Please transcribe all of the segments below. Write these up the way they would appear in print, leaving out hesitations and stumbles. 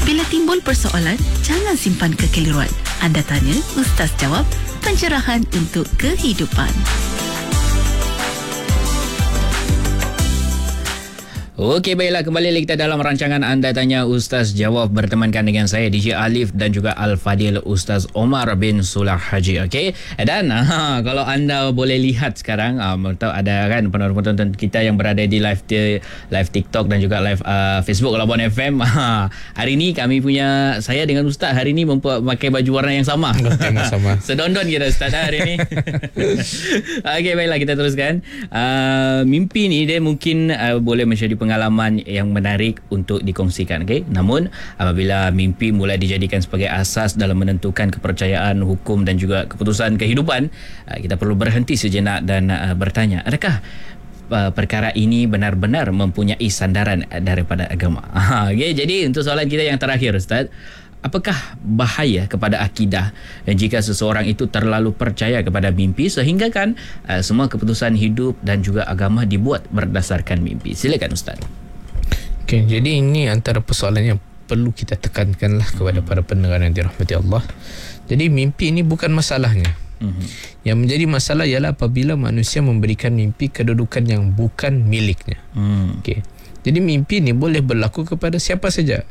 Bila timbul persoalan, jangan simpan kekeliruan. Anda tanya, Ustaz jawab. Pencerahan untuk kehidupan. Okey, baiklah, kembali lagi kita dalam rancangan Anda Tanya Ustaz Jawab, bertemankan dengan saya DJ Alif dan juga Al-Fadil Ustaz Omar bin Sulah Haji. Okey, dan kalau anda boleh lihat sekarang, ada kan penonton kita yang berada di live TikTok dan juga live Facebook Labuan FM. Hari ni kami punya, saya dengan Ustaz hari ni memakai baju warna yang sama. Sama. Sedondon kita Ustaz hari ni. Okey, baiklah, kita teruskan. Mimpi ni dia mungkin boleh menjadi pengalaman yang menarik untuk dikongsikan, okey. Namun apabila mimpi mulai dijadikan sebagai asas dalam menentukan kepercayaan, hukum dan juga keputusan kehidupan, kita perlu berhenti sejenak dan bertanya, adakah perkara ini benar-benar mempunyai sandaran daripada agama? Okay, jadi untuk soalan kita yang terakhir Ustaz, apakah bahaya kepada akidah jika seseorang itu terlalu percaya kepada mimpi sehingga kan semua keputusan hidup dan juga agama dibuat berdasarkan mimpi? Silakan Ustaz. Okey, jadi ini antara persoalan yang perlu kita tekankanlah kepada para pendengar yang dirahmati Allah. Jadi mimpi ini bukan masalahnya. Yang menjadi masalah ialah apabila manusia memberikan mimpi kedudukan yang bukan miliknya. Okey. Jadi mimpi ini boleh berlaku kepada siapa saja.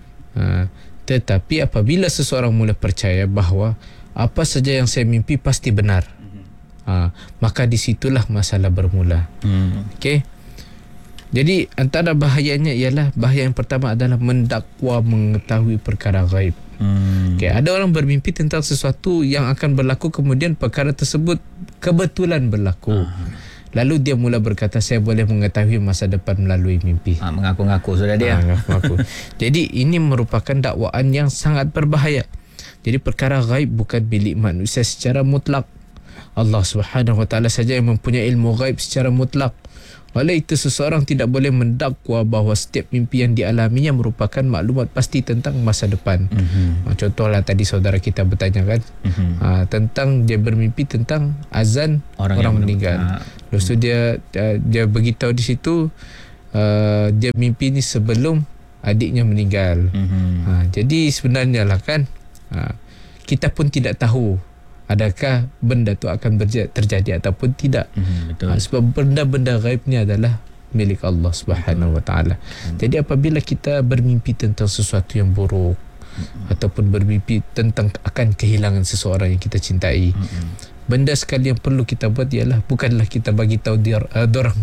Tetapi apabila seseorang mula percaya bahawa apa saja yang saya mimpi pasti benar, maka disitulah masalah bermula. Okey. Jadi antara bahayanya ialah, bahaya yang pertama adalah mendakwa mengetahui perkara gaib. Okey, ada orang bermimpi tentang sesuatu yang akan berlaku, kemudian perkara tersebut kebetulan berlaku. Lalu dia mula berkata, saya boleh mengetahui masa depan melalui mimpi. Mengaku-ngaku sudah dia. Mengaku-ngaku. Jadi ini merupakan dakwaan yang sangat berbahaya. Jadi perkara gaib bukan milik manusia secara mutlak. Allah Subhanahu Wa Taala saja yang mempunyai ilmu gaib secara mutlak. Oleh itu seseorang tidak boleh mendakwa bahawa setiap mimpi yang dialaminya merupakan maklumat pasti tentang masa depan. Contohlah tadi saudara kita bertanya kan, tentang dia bermimpi tentang azan orang meninggal. Lepas tu dia beritahu di situ dia mimpi ni sebelum adiknya meninggal. Jadi sebenarnya lah kan, kita pun tidak tahu adakah benda tu akan terjadi ataupun tidak. Betul. Sebab benda-benda gaib ni adalah milik Allah Subhanahu Wa Taala. Jadi apabila kita bermimpi tentang sesuatu yang buruk, ataupun bermimpi tentang akan kehilangan seseorang yang kita cintai, benda sekali yang perlu kita buat ialah bukanlah kita bagi tahu dorang.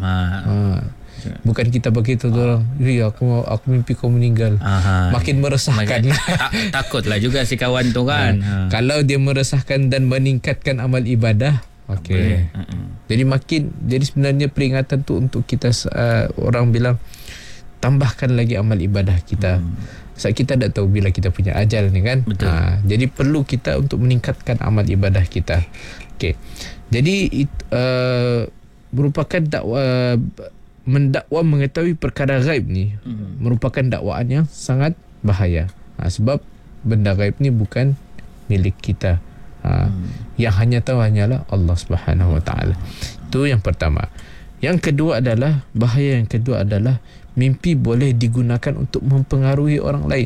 Bukan kita bagi tahu dorang, aku mimpi kau meninggal. Makin meresahkan. Takutlah juga si kawan tu kan. Kalau dia meresahkan dan meningkatkan amal ibadah, okey. Jadi sebenarnya peringatan tu untuk kita, orang bilang tambahkan lagi amal ibadah kita. Sebab kita tak tahu bila kita punya ajal ni kan. Jadi perlu kita untuk meningkatkan amal ibadah kita. Okey. Jadi merupakan mendakwa mengetahui perkara gaib ni merupakan dakwaan yang sangat bahaya. Sebab benda gaib ni bukan milik kita. Yang hanya tahu hanyalah Allah Subhanahu Wa Taala. Itu yang pertama. Yang kedua adalah, bahaya yang kedua adalah mimpi boleh digunakan untuk mempengaruhi orang lain.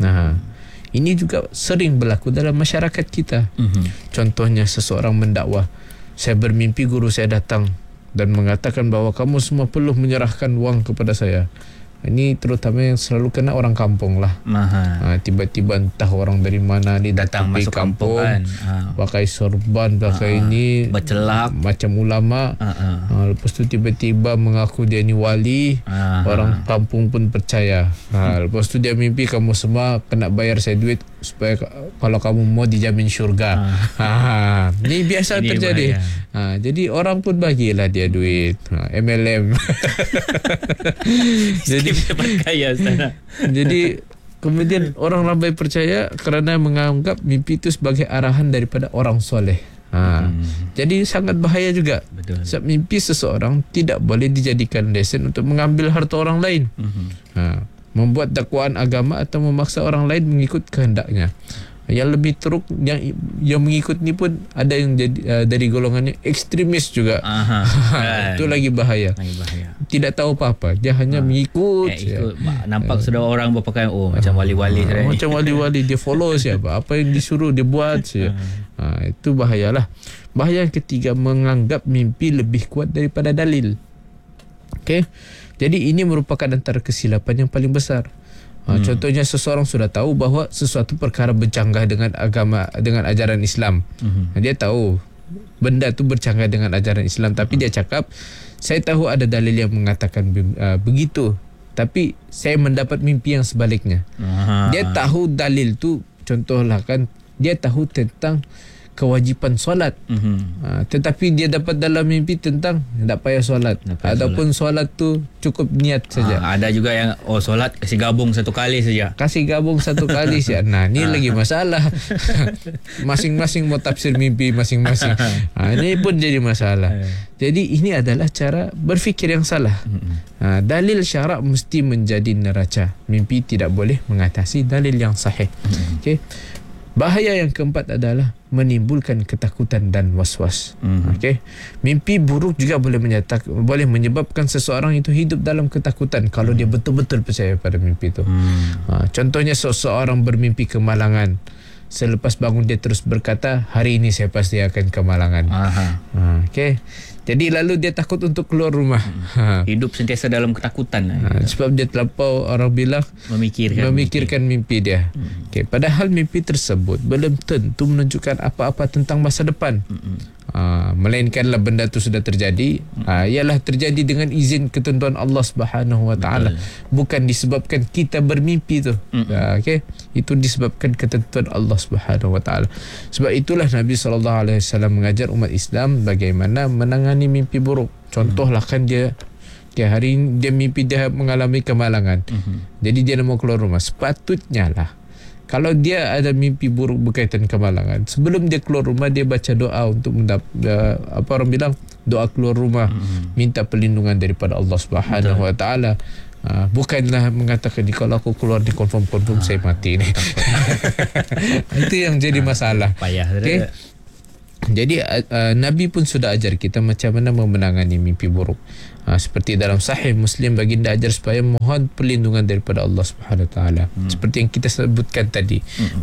Ini juga sering berlaku dalam masyarakat kita. Contohnya seseorang mendakwa, saya bermimpi guru saya datang dan mengatakan bahawa kamu semua perlu menyerahkan wang kepada saya. Ini terutama yang selalu kena orang kampung lah. Tiba-tiba entah orang dari mana ni datang masuk kampung kan. Pakai sorban, pakai ini, bercelap macam ulama. Lepas tu tiba-tiba mengaku dia ni wali. Orang kampung pun percaya. Lepas tu dia mimpi kamu semua kena bayar saya duit supaya kalau kamu mau dijamin syurga. Ini biasa ini terjadi. Jadi orang pun bagilah dia duit. MLM. Jadi kemudian orang ramai percaya kerana menganggap mimpi itu sebagai arahan daripada orang soleh. Jadi sangat bahaya juga. Betul. Sebab mimpi seseorang tidak boleh dijadikan lesen untuk mengambil harta orang lain, membuat dakwaan agama atau memaksa orang lain mengikut kehendaknya. Yang lebih teruk yang mengikut ni pun ada yang jadi dari golongannya ekstremis juga. Itu lagi bahaya. Tidak tahu apa-apa, dia hanya mengikut. Ikut. Nampak sudah orang berpakaian macam wali-wali macam wali-wali, dia follow siapa, apa yang disuruh dia buat saja. Itu bahayalah. Bahaya yang ketiga, menganggap mimpi lebih kuat daripada dalil. Okey. Jadi ini merupakan antara kesilapan yang paling besar. Contohnya seseorang sudah tahu bahawa sesuatu perkara bercanggah dengan agama, dengan ajaran Islam. Dia tahu benda tu bercanggah dengan ajaran Islam, tapi dia cakap, saya tahu ada dalil yang mengatakan begitu, tapi saya mendapat mimpi yang sebaliknya. Dia tahu dalil tu, contohlah kan, dia tahu tentang kewajipan solat, tetapi dia dapat dalam mimpi tentang tak payah solat, ataupun solat tu cukup niat saja. Ada juga yang solat kasih gabung satu kali saja. Kasih gabung satu kali saja. Nah, ni lagi masalah. Masing-masing mau tafsir mimpi masing-masing. Ini pun jadi masalah. Jadi ini adalah cara berfikir yang salah. Dalil syarak mesti menjadi neraca. Mimpi tidak boleh mengatasi dalil yang sahih. Okey. Bahaya yang keempat adalah menimbulkan ketakutan dan was-was. Okey. Mimpi buruk juga boleh menyebabkan seseorang itu hidup dalam ketakutan kalau dia betul-betul percaya pada mimpi itu. Contohnya seseorang bermimpi kemalangan. Selepas bangun dia terus berkata, hari ini saya pasti akan kemalangan. Okey. Jadi lalu dia takut untuk keluar rumah. Hidup sentiasa dalam ketakutan. Sebab dia terlampau, orang bilang, memikirkan mimpi dia. Okay. Padahal mimpi tersebut belum tentu menunjukkan apa-apa tentang masa depan. Melainkanlah benda itu sudah terjadi, ialah terjadi dengan izin ketentuan Allah Subhanahu Wa Taala, bukan disebabkan kita bermimpi tu. Okay? Itu disebabkan ketentuan Allah Subhanahu Wa Taala. Sebab itulah Nabi SAW mengajar umat Islam bagaimana menangani mimpi buruk. Contohlah kan dia hari ini dia mimpi dia mengalami kemalangan, jadi dia nak mau keluar rumah. Sepatutnya lah, kalau dia ada mimpi buruk berkaitan kemalangan, sebelum dia keluar rumah dia baca doa untuk apa orang bilang, doa keluar rumah, minta perlindungan daripada Allah Subhanahu Wa Taala. Bukanlah mengatakan kalau aku keluar di confirm saya mati ni. Itu yang jadi masalah. Payah. Okay? Jadi Nabi pun sudah ajar kita macam mana memenangani mimpi buruk. Seperti dalam Sahih Muslim, baginda ajar supaya mohon perlindungan daripada Allah Subhanahu Wa Taala. Seperti yang kita sebutkan tadi,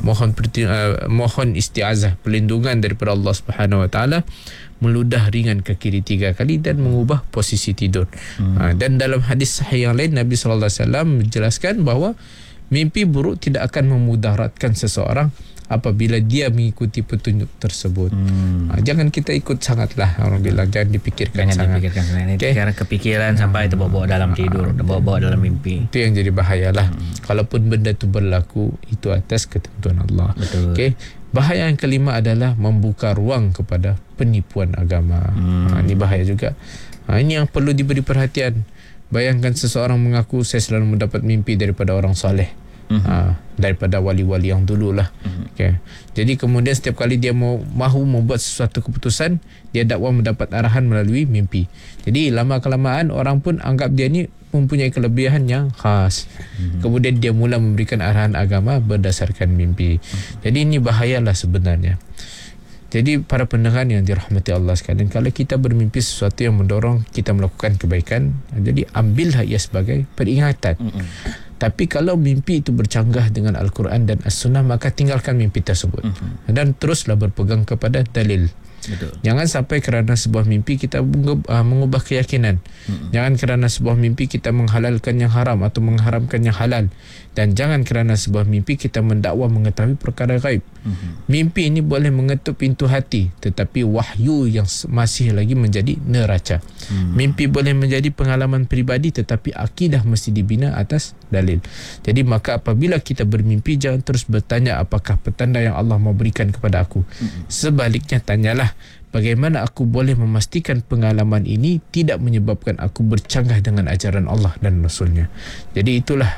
mohon isti'azah, perlindungan daripada Allah Subhanahu Wa Taala, meludah ringan ke kiri 3 kali dan mengubah posisi tidur. Dan dalam hadis sahih yang lain, Nabi sallallahu alaihi wasallam menjelaskan bahawa mimpi buruk tidak akan memudaratkan seseorang apabila dia mengikuti petunjuk tersebut. Jangan kita ikut sangatlah, orang bilang jangan dipikirkan sangat. Okay? Sekarang kepikiran sampai terbawa-bawa dalam tidur, terbawa-bawa dalam mimpi. Itu yang jadi bahayalah. Kalaupun benda itu berlaku, itu atas ketentuan Allah. Okay? Bahaya yang kelima adalah membuka ruang kepada penipuan agama. Ini bahaya juga. Ini yang perlu diberi perhatian. Bayangkan seseorang mengaku, saya selalu mendapat mimpi daripada orang soleh, daripada wali-wali yang dulu lah. Okay. Jadi kemudian setiap kali dia mahu membuat sesuatu keputusan, dia dakwa mendapat arahan melalui mimpi. Jadi lama-kelamaan orang pun anggap dia ni mempunyai kelebihan yang khas. Kemudian dia mula memberikan arahan agama berdasarkan mimpi. Jadi ini bahayalah sebenarnya. Jadi para pendengar yang dirahmati Allah sekalian, kalau kita bermimpi sesuatu yang mendorong kita melakukan kebaikan, jadi ambillah ia sebagai peringatan. Tapi kalau mimpi itu bercanggah dengan Al-Quran dan As-Sunnah, maka tinggalkan mimpi tersebut dan teruslah berpegang kepada dalil. Betul. Jangan sampai kerana sebuah mimpi kita mengubah keyakinan. Jangan kerana sebuah mimpi kita menghalalkan yang haram atau mengharamkan yang halal. Dan jangan kerana sebuah mimpi kita mendakwa mengetahui perkara gaib. Mimpi ini boleh mengetuk pintu hati, tetapi wahyu yang masih lagi menjadi neraca. Mimpi boleh menjadi pengalaman peribadi, tetapi akidah mesti dibina atas dalil. Jadi maka apabila kita bermimpi, jangan terus bertanya apakah petanda yang Allah mau berikan kepada aku. Sebaliknya tanyalah, bagaimana aku boleh memastikan pengalaman ini tidak menyebabkan aku bercanggah dengan ajaran Allah dan Rasulnya. Jadi itulah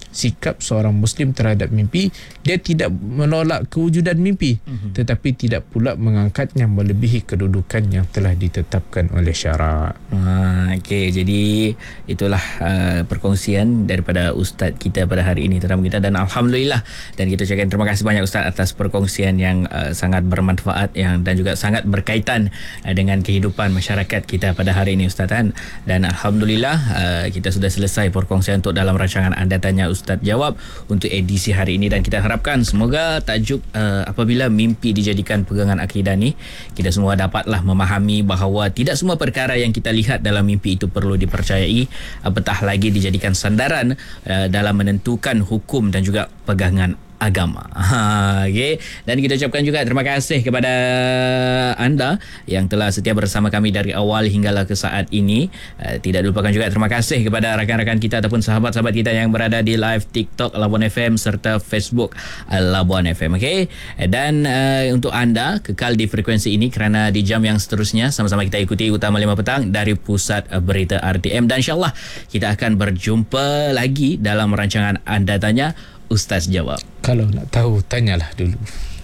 sikap seorang Muslim terhadap mimpi, dia tidak menolak kewujudan mimpi, tetapi tidak pula mengangkatnya melebihi kedudukan yang telah ditetapkan oleh syarak. Okey, jadi itulah perkongsian daripada Ustaz kita pada hari ini, tetamu kita, dan Alhamdulillah, dan kita ucapkan terima kasih banyak Ustaz atas perkongsian yang sangat bermanfaat dan juga sangat berkaitan dengan kehidupan masyarakat kita pada hari ini Ustaz kan. Dan Alhamdulillah kita sudah selesai perkongsian untuk dalam rancangan Anda Tanya Ustaz Jawab untuk edisi hari ini, dan kita harapkan semoga tajuk apabila mimpi dijadikan pegangan akidah ni, kita semua dapatlah memahami bahawa tidak semua perkara yang kita lihat dalam mimpi itu perlu dipercayai, apatah lagi dijadikan sandaran dalam menentukan hukum dan juga pegangan agama. Okay. Dan kita ucapkan juga terima kasih kepada anda yang telah setia bersama kami dari awal hinggalah ke saat ini. Tidak dilupakan juga terima kasih kepada rakan-rakan kita ataupun sahabat-sahabat kita yang berada di live TikTok Labuan FM serta Facebook Labuan FM. Okay. Dan untuk anda kekal di frekuensi ini kerana di jam yang seterusnya sama-sama kita ikuti Utama 5 Petang dari Pusat Berita RTM, dan insyaAllah kita akan berjumpa lagi dalam rancangan Anda Tanya Ustaz Jawab. Kalau nak tahu, tanyalah dulu.